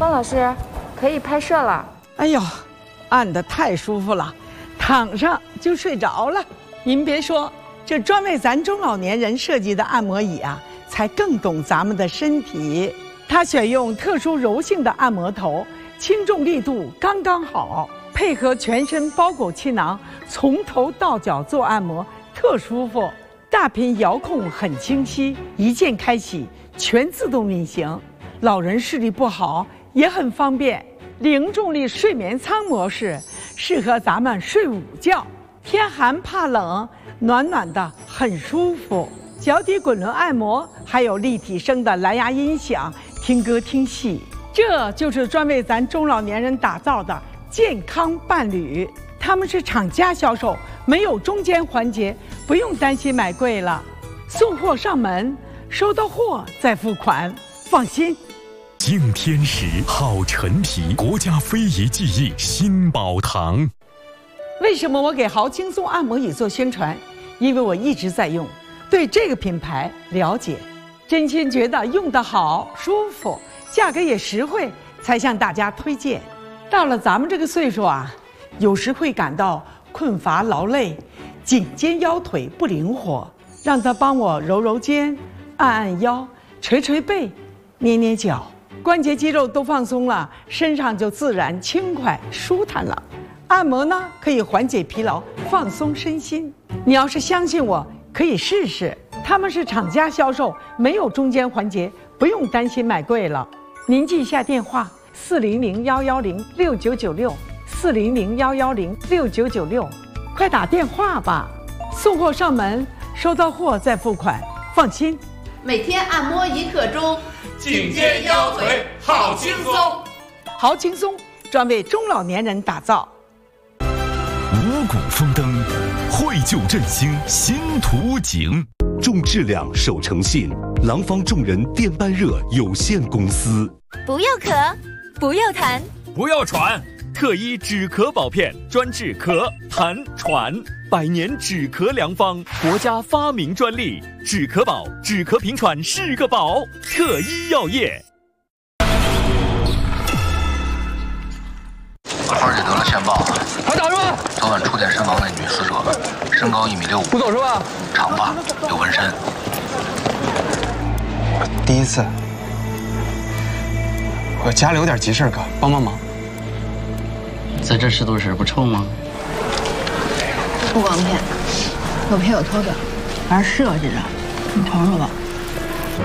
方老师，可以拍摄了。 哎呦，按得太舒服了，躺上就睡着了。您别说，这专为咱中老年人设计的按摩椅啊，才更懂咱们的身体。它选用特殊柔性的按摩头，轻重力度刚刚好，配合全身包裹气囊，从头到脚做按摩，特舒服。大屏遥控很清晰，一键开启，全自动运行。老人视力不好也很方便。零重力睡眠舱模式适合咱们睡午觉，天寒怕冷，暖暖的很舒服。脚底滚轮按摩，还有立体声的蓝牙音响，听歌听戏。这就是专为咱中老年人打造的健康伴侣。他们是厂家销售，没有中间环节，不用担心买贵了。送货上门，收到货再付款，放心。 敬天时，好陈皮，国家非遗技艺新宝堂。 为什么我给豪轻松按摩椅做宣传？因为我一直在用，对这个品牌了解，真心觉得用得好、舒服，价格也实惠，才向大家推荐。到了咱们这个岁数啊，有时会感到困乏劳累，颈肩腰腿不灵活，让他帮我揉揉肩，按按腰，捶捶背，捏捏脚，关节肌肉都放松了，身上就自然轻快舒坦了。按摩呢，可以缓解疲劳，放松身心。你要是相信我，可以试试。他们是厂家销售，没有中间环节，不用担心买贵了。您记一下电话：400-110-6996，400-110-6996，快打电话吧。送货上门，收到货再付款，放心。 每天按摩1刻钟， 颈肩腰腿好轻松。 好轻松，专为中老年人打造。 五谷丰登，绘就振兴新图景。 重质量守诚信，廊坊众人电拌热有限公司。 不要咳，不要痰， 不要喘。 特医止咳保片，专治咳、痰、喘，100年止咳良方，国家发明专利。止咳宝，止咳平喘是个宝。特医药业。 二姐得了线报了， 快打是吧？ 昨晚触电身亡的女死者，身高1.65米， 不走是吧？ 长发，有纹身。 第一次，我家里有点急事，哥，帮帮忙。 在这拾掇时不臭吗？ 不光骗，有赔有托的，还是设计的，你瞅瞅吧。